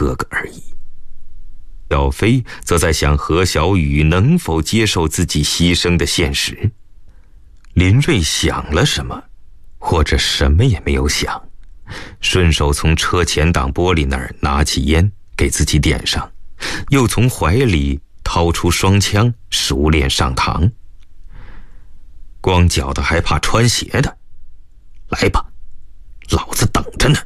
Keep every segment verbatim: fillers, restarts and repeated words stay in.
哥哥而已。小飞则在想何小雨能否接受自己牺牲的现实。林瑞想了什么，或者什么也没有想，顺手从车前挡玻璃那儿拿起烟给自己点上，又从怀里掏出双枪，熟练上膛。光脚的还怕穿鞋的，来吧，老子等着呢。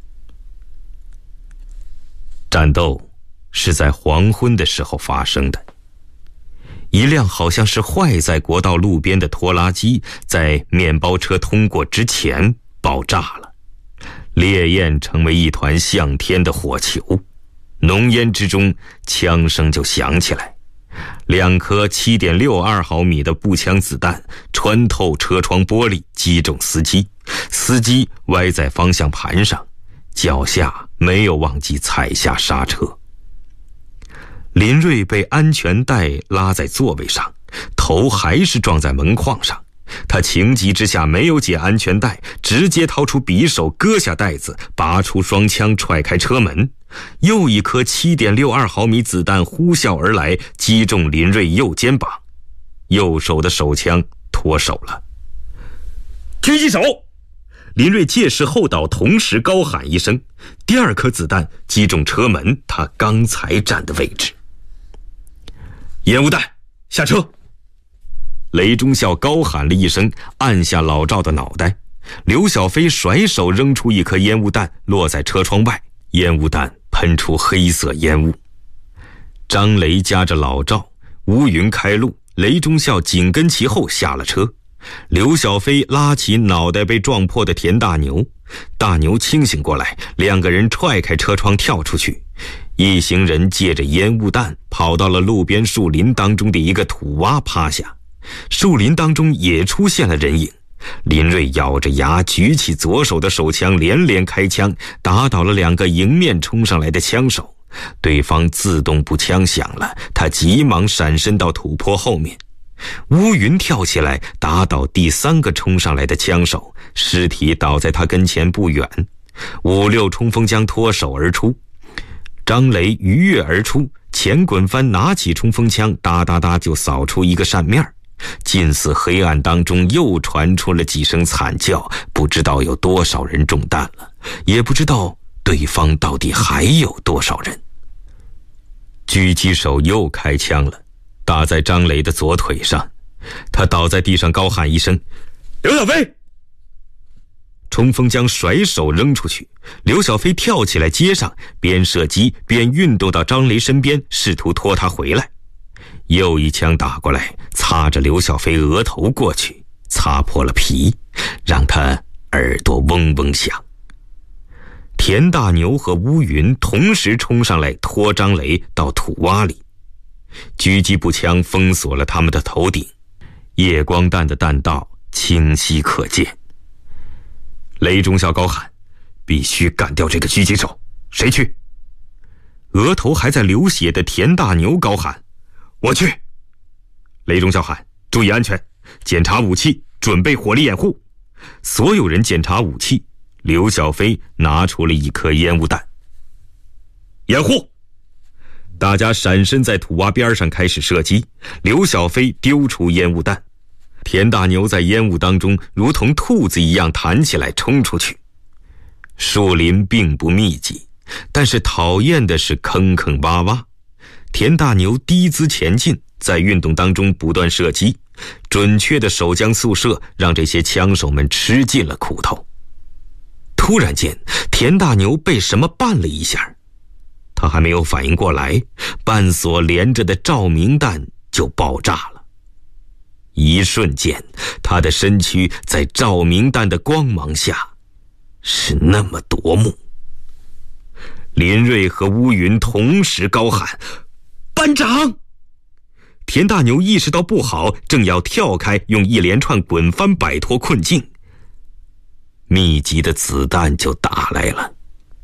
战斗是在黄昏的时候发生的。一辆好像是坏在国道路边的拖拉机在面包车通过之前爆炸了，烈焰成为一团向天的火球，浓烟之中枪声就响起来。两颗 七点六二 毫米的步枪子弹穿透车窗玻璃，击中司机，司机歪在方向盘上，脚下没有忘记踩下刹车。林瑞被安全带拉在座位上，头还是撞在门框上。他情急之下没有解安全带，直接掏出匕首割下带子，拔出双枪，踹开车门。又一颗 七点六二 毫米子弹呼啸而来，击中林瑞右肩膀，右手的手枪脱手了。狙击手！林瑞借势后倒，同时高喊一声，第二颗子弹击中车门，他刚才站的位置。烟雾弹，下车！雷中校高喊了一声，按下老赵的脑袋。刘小飞甩手扔出一颗烟雾弹，落在车窗外，烟雾弹喷出黑色烟雾。张雷夹着老赵，乌云开路，雷中校紧跟其后下了车。刘小飞拉起脑袋被撞破的田大牛，大牛清醒过来，两个人踹开车窗跳出去。一行人借着烟雾弹跑到了路边树林当中的一个土洼趴下，树林当中也出现了人影。林瑞咬着牙举起左手的手枪，连连开枪，打倒了两个迎面冲上来的枪手。对方自动步枪响了，他急忙闪身到土坡后面。乌云跳起来，打倒第三个冲上来的枪手，尸体倒在他跟前不远。五六冲锋枪脱手而出，张雷鱼跃而出，前滚翻拿起冲锋枪，哒哒哒就扫出一个扇面。近似黑暗当中又传出了几声惨叫，不知道有多少人中弹了，也不知道对方到底还有多少人。狙击手又开枪了，打在张雷的左腿上，他倒在地上高喊一声：刘小飞！冲锋枪甩手扔出去，刘小飞跳起来接上，边射击边运动到张雷身边，试图拖他回来。又一枪打过来，擦着刘小飞额头过去，擦破了皮，让他耳朵嗡嗡响。田大牛和乌云同时冲上来，拖张雷到土洼里。狙击步枪封锁了他们的头顶，夜光弹的弹道清晰可见。雷中校高喊：必须干掉这个狙击手，谁去？额头还在流血的田大牛高喊：我去！雷中校喊：注意安全，检查武器，准备火力掩护。所有人检查武器，刘小飞拿出了一颗烟雾弹。掩护！大家闪身在土洼边上开始射击，刘小飞丢出烟雾弹，田大牛在烟雾当中如同兔子一样弹起来冲出去。树林并不密集，但是讨厌的是坑坑洼洼。田大牛低姿前进，在运动当中不断射击，准确的手枪速射让这些枪手们吃尽了苦头。突然间，田大牛被什么绊了一下，他还没有反应过来，绊索连着的照明弹就爆炸了。一瞬间，他的身躯在照明弹的光芒下是那么夺目。林瑞和乌云同时高喊：班长！田大牛意识到不好，正要跳开，用一连串滚翻摆脱困境，密集的子弹就打来了。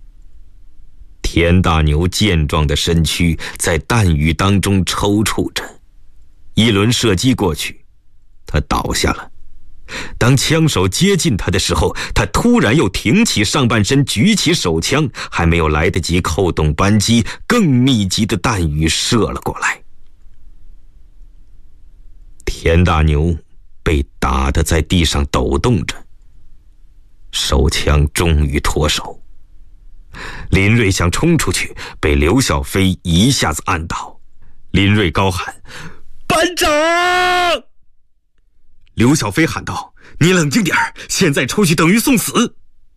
田大牛健壮的身躯在弹雨当中抽搐着，一轮射击过去，他倒下了， 当枪手接近他的时候，他突然又挺起上半身，举起手枪，还没有来得及扣动扳机，更密集的弹雨射了过来。田大牛被打得在地上抖动着，手枪终于脱手。林瑞想冲出去，被刘小飞一下子按倒。林瑞高喊：“班长！”刘小飞喊道：“你冷静点儿，现在出去等于送死。”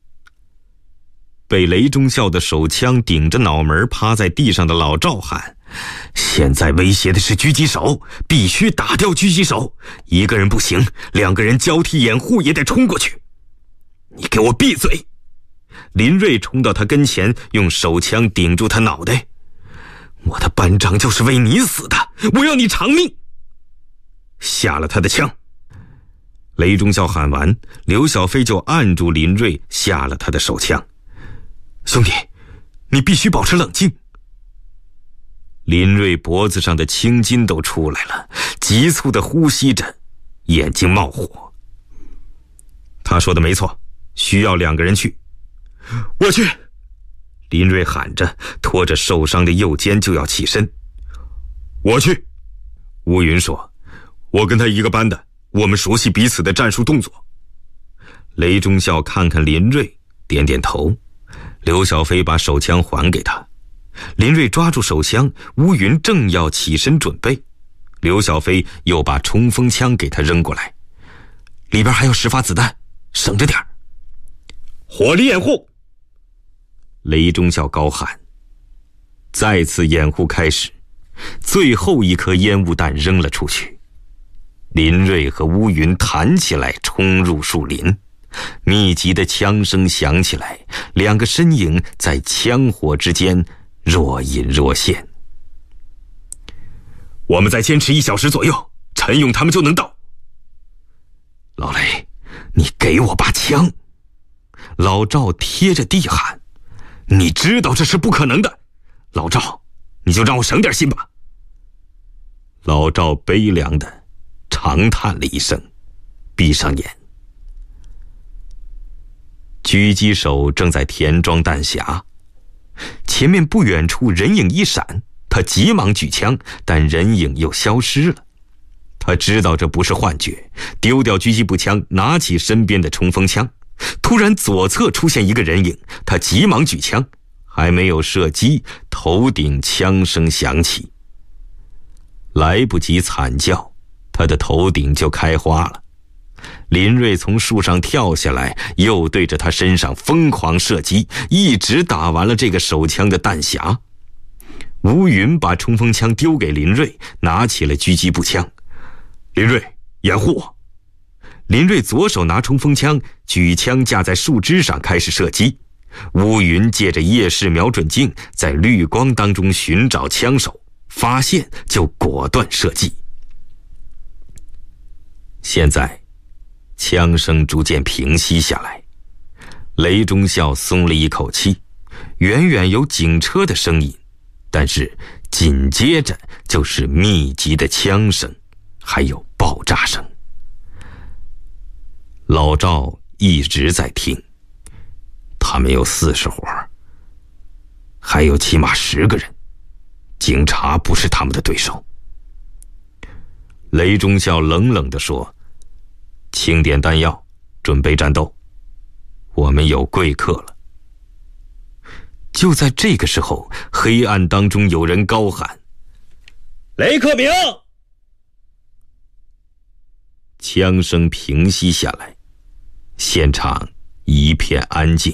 被雷忠孝的手枪顶着脑门趴在地上的老赵喊：“现在威胁的是狙击手，必须打掉狙击手，一个人不行，两个人交替掩护也得冲过去。你给我闭嘴！”林瑞冲到他跟前，用手枪顶住他脑袋：“我的班长就是为你死的，我要你偿命！”下了他的枪。雷忠孝喊完，刘小飞就按住林瑞，下了他的手枪：“兄弟，你必须保持冷静。”林瑞脖子上的青筋都出来了，急促地呼吸着，眼睛冒火。他说的没错，需要两个人去。我去！林瑞喊着，拖着受伤的右肩就要起身。我去！乌云说：“我跟他一个班的，我们熟悉彼此的战术动作。”雷忠孝看看林瑞，点点头。刘小飞把手枪还给他。林瑞抓住手枪，乌云正要起身准备，刘小飞又把冲锋枪给他扔过来：“里边还有十发子弹，省着点儿。”火力掩护！雷忠孝高喊。再次掩护开始，最后一颗烟雾弹扔了出去。林瑞和乌云弹起来，冲入树林。密集的枪声响起来，两个身影在枪火之间若隐若现。我们再坚持一小时左右，陈勇他们就能到。老雷，你给我把枪！老赵贴着地喊：“你知道这是不可能的，老赵，你就让我省点心吧。”老赵悲凉的长叹了一声，闭上眼。狙击手正在填装弹匣，前面不远处人影一闪，他急忙举枪，但人影又消失了。他知道这不是幻觉，丢掉狙击步枪，拿起身边的冲锋枪。突然左侧出现一个人影，他急忙举枪，还没有射击，头顶枪声响起。来不及惨叫，他的头顶就开花了。林瑞从树上跳下来，又对着他身上疯狂射击，一直打完了这个手枪的弹匣。乌云把冲锋枪丢给林瑞，拿起了狙击步枪。林瑞，掩护我！林瑞左手拿冲锋枪，举枪架在树枝上开始射击。乌云借着夜视瞄准镜，在绿光当中寻找枪手，发现就果断射击。现在枪声逐渐平息下来，雷忠孝松了一口气，远远有警车的声音，但是紧接着就是密集的枪声，还有爆炸声。老赵一直在听，他们有四十伙，还有起码十个人，警察不是他们的对手。雷忠孝冷冷地说：“清点弹药，准备战斗，我们有贵客了。”就在这个时候，黑暗当中有人高喊：“雷克明！”枪声平息下来，现场一片安静。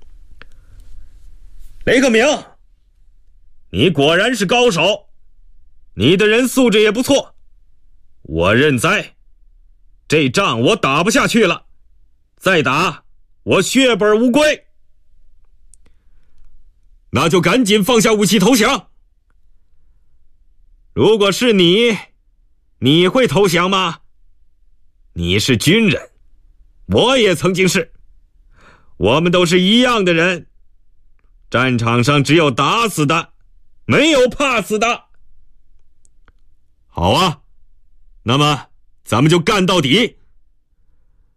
雷克明，你果然是高手，你的人素质也不错，我认栽，这仗我打不下去了，再打我血本无归。那就赶紧放下武器投降。如果是你，你会投降吗？你是军人，我也曾经是，我们都是一样的人，战场上只有打死的，没有怕死的。好啊，那么咱们就干到底。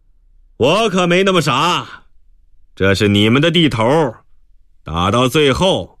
我可没那么傻，这是你们的地头，打到最后